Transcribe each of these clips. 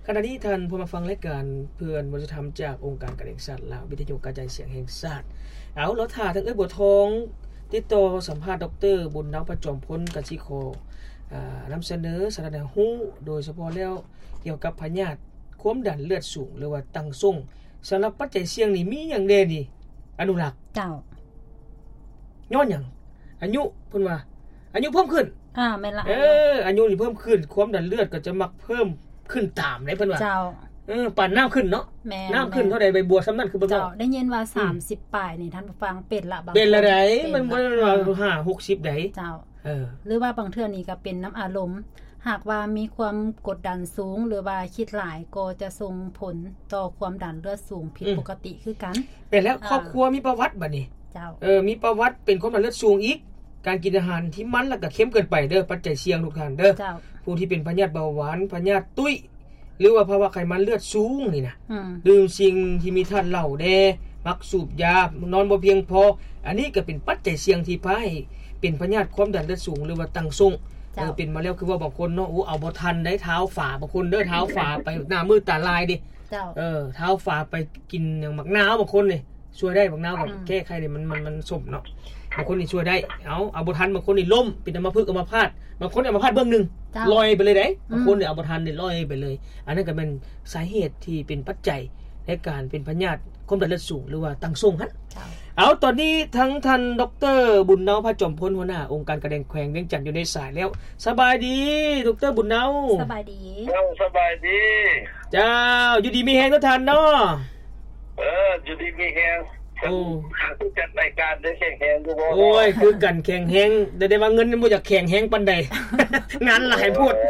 ขณะนี้ท่านผู้มาฟังรายการเพื่อนวัฒนธรรมจากองค์การการแห่งชาติลาววิทยุกระจายเสียงแห่งชาติเอาแล้วถ้าทั้งบัวทองติดต่อสัมภาษณ์ดร.บุญเนาประจอมพลกสิขอนำเสนอสาระฮู้โดยเฉพาะแล้วเกี่ยวกับพยาธิความดันเลือดสูงหรือว่าตั้งทรงสำหรับปัจจัยเสี่ยงนี่มีหยังแน่นี่อนุรักษ์เจ้าย้อนหยังอายุเพิ่นว่าอายุเพิ่มขึ้นแม่นละอายุนี่เพิ่มขึ้นความดันเลือดก็จะมักเพิ่มขึ้นตามได้เพิ่นว่าเจ้าปานน้ำขึ้นเนาะน้ำขึ้นเท่าใดใบบัวซำนั้นคือบ่เจ้าได้ยินว่า30ปลายนี่ท่านผู้ฟังเป็นละบางเป็นละไดมันบ่ว่า5-60ไดเจ้าหรือว่าบางเทื่อนี่ก็เป็นน้ำอารมณ์หากว่ามีความกดดันสูงหรือว่าคิดหลายก็จะส่งผลต่อความดันเลือดสูงผิดปกติคือกันเป็นแล้วครอบครัวมีประวัติบัดนี้เจ้ามีประวัติเป็นความดันเลือดสูงอีกการกินอาหารที่มันแล้วก็เค็มเกินไปเด้อปัจจัยเสี่ยงทุกท่านเด้อผู้ที่เป็นพยาธิเบาหวานพยาธิตุ้ยหรือว่าภาวะไขมันเลือดสูงนี่นะดื่มสิ่งที่มีธาตุเหล้าแดมักสูบยานอนบ่เพียงพออันนี้ก็เป็นปัจจัยเสี่ยงที่พาให้เป็นพยาธิความดันเลือดสูงหรือว่าตั้งทรงเป็นมาแล้วคือว่าบางคนเนาะเอาบ่ทันได้เท้าฝ่าบางคนเด้อเท้าฝ่าไปหน้ามืดตาลายดิเท้าฝ่าไปกินอย่างมักนาวบางคนนี่ช่วยได้บางนาวกับแก้ไขนี่มันสมเนาะบางคนนี่ช่วยได้เอาบ่ทันบางคนนี่ล้มเป็นอัมพฤกษ์อัมพาตบางคนอัมพาตเบื้องนึงลอยไปเลยได้บางคนนี่เอาบ่ทันนี่ลอยไปเลยอันนั้นก็เป็นสาเหตุที่เป็นปัจจัยในการเป็นพยาธิความดันเลือดสูงหรือว่าตั้งทรงหั่นเอาตอนนี้ทั้งท่านดร.บุญเนาพระจอมพลหัวหน้าองค์การกระแดงแขวงเวียงจันทน์อยู่ในสายแล้วสบายดีดร.บุญเนาสบายดีสบายดีเจ้าอยู่ดีมีแฮงทุกท่านเนาะอยู่ดีมีแฮงคือจัดรายการได้แข็งแฮงอยู่บ่โอ้ยคือกันแข็งแฮงได้ว่าเงินบ่อยากแข็งแฮงปานใดงานหลายพูด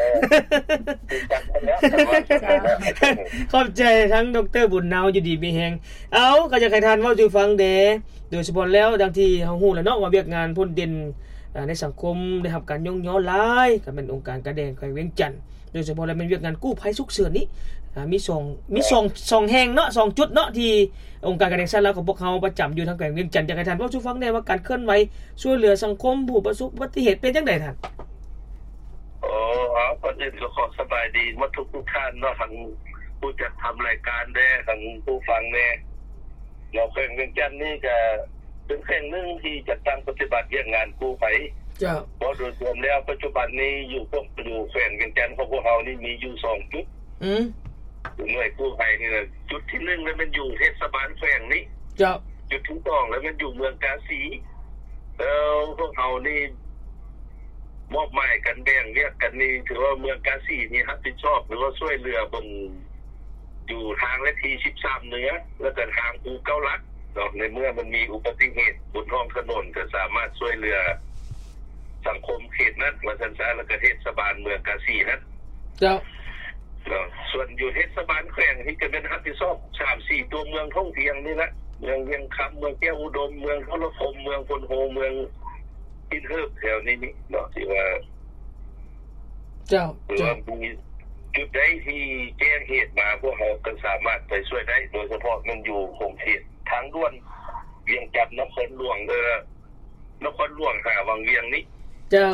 ขอบใจทั้งดร.บุญเนาอยู่ดีมีแฮงเอาก็จะให้ท่านเว้าสู่ฟังเด้โดยเฉพาะแล้วดังที่เฮาฮู้แล้วเนาะว่าเวียกงานพ้นเด่นในสังคมได้รับการยกย่อหลายก็เป็นองค์การกระแดงแขวงเวียงจันทน์โดยเฉพาะแล้วเป็นเวียกงานกู้ภัยฉุกเฉินนี้มี2แห่งเนาะ2จุดเนาะที่องค์การกระแดงชาติแล้วของพวกเฮาประจำอยู่ทางแขวงเวียงจันทน์จะให้ท่านเว้าสู่ฟังได้ว่าการเคลื่อนไหวช่วยเหลือสังคมผู้ประสบอุบัติเหตุเป็นจังได๋ท่านก่อนอื่นก็ขอสบายดีหมดทุกท่านเนาะทั้งผู้จัดทำรายการแด่ทั้งผู้ฟังแน่เราแขวงเวียงจันทน์นี่ก็เป็นแขวงนึงที่จัดตั้งปฏิบัติเรื่องงานกู้ภัยจ้ะบ่โดยรวมแล้วปัจจุบันนี้อยู่แขวงเวียงจันทน์ของพวกเฮานี่มีอยู่2จุดหน่วยกู้ภัยนี่นะจุดที่1แล้วมันอยู่เทศบาลแขวงนี้จ้ะจุดที่2แล้วมันอยู่เมืองกาสีพวกเฮานี่มอบหมายกันแบ่งเรียกกันนี่ถือว่าเมืองกาสีนี่รับผิดชอบหรือว่าช่วยเหลือบนอยู่ทางและที่13เหนือแล้วก็ทางอู่เก้าลักในเมื่อมันมีอุบัติเหตุบนท้องถนนก็สามารถช่วยเหลือสังคมเขตนั้นมาสันซาแล้วก็เทศบาลเมืองกาสีนั้นจ้ะส่วนอยู่เทศบาลแขวงที่ก็เป็นรับผิดชอบ 3-4 ตัวเมืองท่องเที่ยวนี่นะเมืองเวียงคำเมืองแก้วอุดมเมืองพลพรมเมืองพลโฮเมืองอินเฮิบแถวนี้นี่เนาะที่ว่าเจ้ามีจุดใดที่แจ้งเหตุมาพวกเราก็สามารถไปช่วยได้โดยเฉพาะมันอยู่คงเขตทางด่วนเวียงจันทน์นครหลวงนครหลวงวังเวียงนี้เจ้า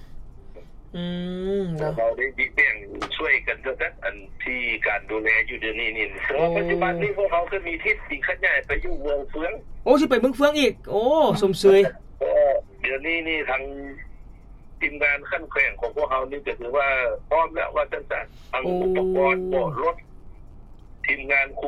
เราได้แบ่งช่วยกันตั้งอันที่การดูแลอยู่เดี๋ยวนี้นี่ปัจจุบันนี้พวกเขาก็มีทิศที่ขยายไปอยู่เมืองเฟืองโอ้สิไปเมืองเฟืองอีกโอ้สมเสยเดี๋ยวนี้นี่ทางทีมงานขั้นแขวงของพวกเขานี่ก็ถือว่าพร้อมแล้วว่าจะทางอุปกรณ์บ่รถทีมงาน